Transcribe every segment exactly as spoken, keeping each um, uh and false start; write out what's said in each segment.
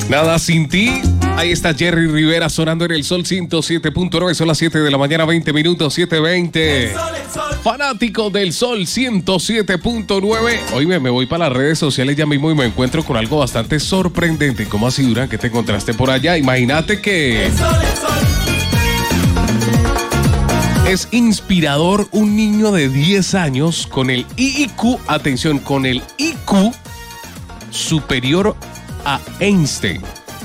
Nada sin ti. Ahí está Jerry Rivera sonando en el Sol ciento siete punto nueve. Son las siete de la mañana, veinte minutos, siete veinte. Fanático del Sol ciento siete punto nueve. Hoy me, me voy para las redes sociales ya mismo y me encuentro con algo bastante sorprendente. ¿Cómo así, Durán? ¿Qué te encontraste por allá? Imagínate que es inspirador un niño de diez años con el I Q, atención, con el I Q superior a Einstein.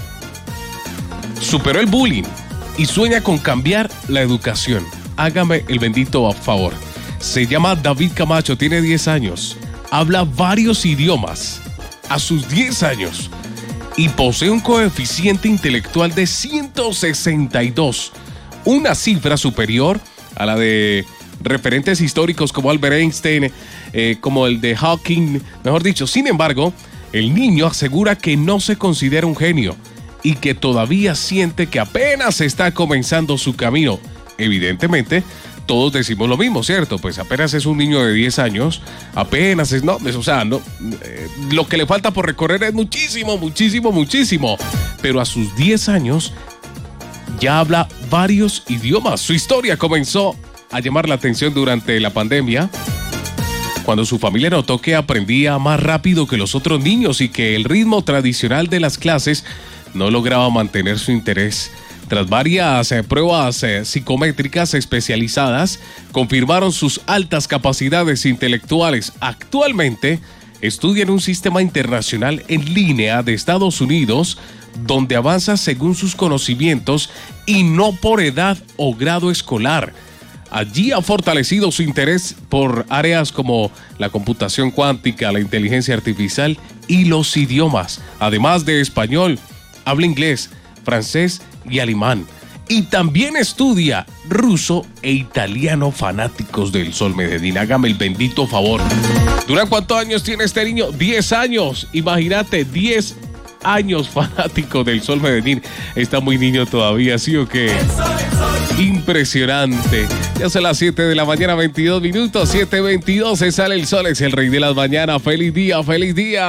Superó el bullying y sueña con cambiar la educación. Hágame el bendito favor. Se llama David Camacho, tiene diez años, habla varios idiomas a sus diez años y posee un coeficiente intelectual de ciento sesenta y dos, una cifra superior a la de referentes históricos como Albert Einstein, eh, como el de Hawking, mejor dicho. Sin embargo, el niño asegura que no se considera un genio y que todavía siente que apenas está comenzando su camino. Evidentemente, todos decimos lo mismo, ¿cierto? Pues apenas es un niño de diez años, apenas es, no, o sea, no, eh, lo que le falta por recorrer es muchísimo, muchísimo, muchísimo. Pero a sus diez años ya habla varios idiomas. Su historia comenzó a llamar la atención durante la pandemia, cuando su familia notó que aprendía más rápido que los otros niños y que el ritmo tradicional de las clases no lograba mantener su interés. Tras varias eh, pruebas eh, psicométricas especializadas, confirmaron sus altas capacidades intelectuales. Actualmente estudia en un sistema internacional en línea de Estados Unidos, donde avanza según sus conocimientos y no por edad o grado escolar. Allí ha fortalecido su interés por áreas como la computación cuántica, la inteligencia artificial y los idiomas. Además de español, habla inglés, francés y alemán. Y también estudia ruso e italiano. Fanáticos del Sol Medellín, hágame el bendito favor. ¿Durán cuántos años tiene este niño? diez años. Imagínate, diez años, fanático del Sol Medellín. Está muy niño todavía, ¿sí o qué? Impresionante. Ya son las siete de la mañana, veintidós minutos. siete veintidós, se sale el sol, es el rey de las mañanas. Feliz día, feliz día.